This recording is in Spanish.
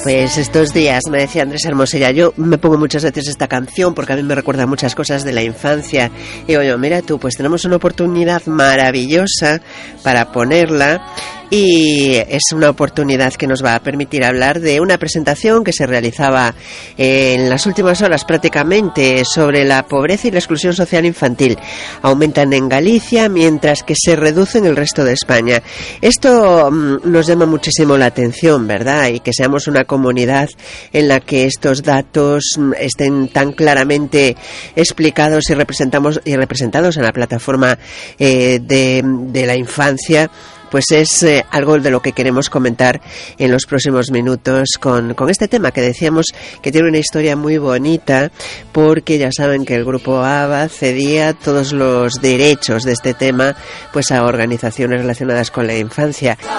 Pues estos días, me decía Andrés Hermosilla, yo me pongo muchas veces esta canción porque a mí me recuerda muchas cosas de la infancia. Y digo yo, mira tú, pues tenemos una oportunidad maravillosa para ponerla. Y es una oportunidad que nos va a permitir hablar de una presentación que se realizaba en las últimas horas prácticamente sobre la pobreza y la exclusión social infantil. Aumentan en Galicia mientras que se reduce en el resto de España. Esto nos llama muchísimo la atención, ¿verdad? Y que seamos una comunidad en la que estos datos estén tan claramente explicados y representados en la plataforma de la infancia. Pues es algo de lo que queremos comentar en los próximos minutos con este tema que decíamos que tiene una historia muy bonita, porque ya saben que el grupo ABBA cedía todos los derechos de este tema pues a organizaciones relacionadas con la infancia.